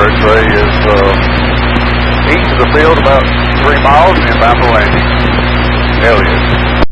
would say is east of the field about 3 miles and about the landing. Elliott.